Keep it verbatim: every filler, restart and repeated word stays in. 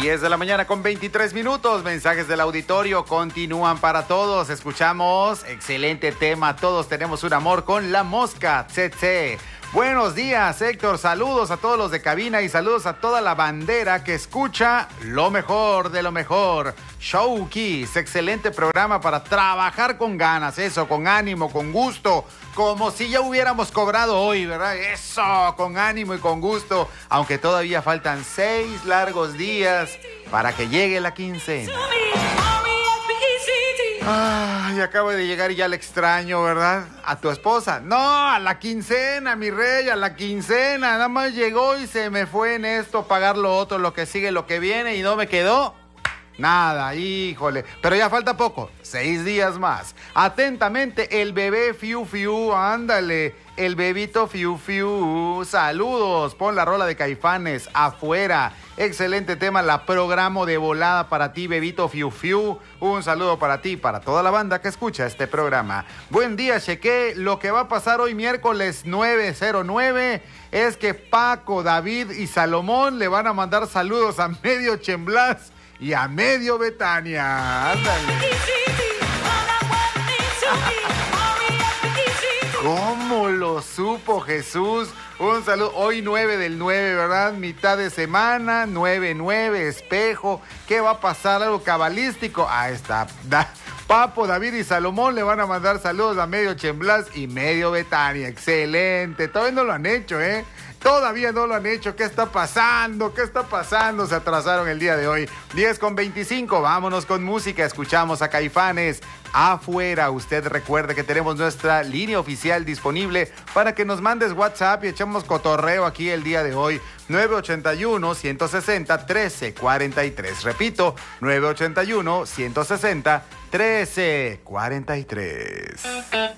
diez de la mañana con veintitrés minutos. Mensajes del auditorio continúan para todos. Escuchamos, excelente tema. Todos tenemos un amor con la mosca. Tsetse. Buenos días, Héctor. Saludos a todos los de cabina y saludos a toda la bandera que escucha lo mejor de lo mejor. Show Kiss, excelente programa para trabajar con ganas, eso, con ánimo, con gusto, como si ya hubiéramos cobrado hoy, ¿verdad? Eso, con ánimo y con gusto, aunque todavía faltan seis largos días para que llegue la quincena. Ay, acabo de llegar y ya la extraño, ¿verdad? ¿A tu esposa? No, a la quincena, mi rey, a la quincena. Nada más llegó y se me fue en esto, pagar lo otro, lo que sigue, lo que viene y no me quedó nada, híjole. Pero ya falta poco, seis días más. Atentamente, el bebé Fiu Fiu, ándale. El bebito Fiu Fiu. Saludos, pon la rola de Caifanes, Afuera. Excelente tema, la programo de volada para ti, bebito Fiu Fiu. Un saludo para ti, para toda la banda que escucha este programa. Buen día, chequé. Lo que va a pasar hoy miércoles nueve cero nueve es que Paco, David y Salomón le van a mandar saludos a medio Chemblas y a medio Betania. Ándale. ¿Cómo lo supo Jesús? Un saludo, hoy nueve del nueve, ¿verdad? Mitad de semana, nueve nueve, espejo. ¿Qué va a pasar? ¿Algo cabalístico? Ahí está. Da, Papo, David y Salomón le van a mandar saludos a medio Chemblas y medio Betania. Excelente. Todavía no lo han hecho, ¿eh? Todavía no lo han hecho. ¿Qué está pasando? ¿Qué está pasando? Se atrasaron el día de hoy. diez con veinticinco. Vámonos con música. Escuchamos a Caifanes. Afuera. Usted recuerde que tenemos nuestra línea oficial disponible para que nos mandes WhatsApp y echemos cotorreo aquí el día de hoy. nueve ochenta y uno, ciento sesenta, trece cuarenta y tres. Repito, nueve ochenta y uno, ciento sesenta, trece cuarenta y tres.